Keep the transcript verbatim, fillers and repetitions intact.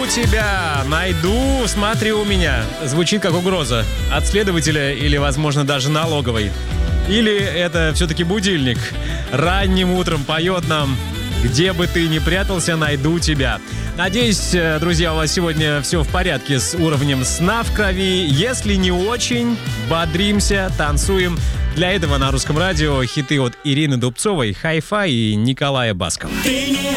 Найду тебя, найду, смотри у меня. Звучит как угроза от следователя или, возможно, даже налоговой. Или это все-таки будильник. Ранним утром поет нам: где бы ты ни прятался, найду тебя. Надеюсь, друзья, у вас сегодня все в порядке с уровнем сна в крови. Если не очень, бодримся, танцуем. Для этого на Русском радио хиты от Ирины Дубцовой, Hi-Fi и Николая Баскова.